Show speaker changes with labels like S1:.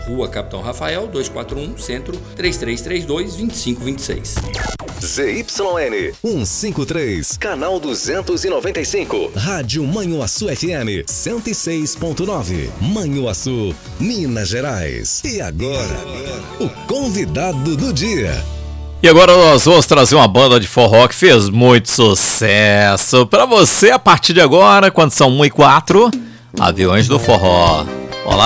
S1: Rua Capitão Rafael, 241, Centro, 3332-2526.
S2: ZYN 153, canal 295. Rádio Manhuaçu FM 106.9. Manhuaçu, Minas Gerais. E agora, o convidado do dia.
S3: E agora nós vamos trazer uma banda de forró que fez muito sucesso para você a partir de agora, quando são 1h04, Aviões do Forró.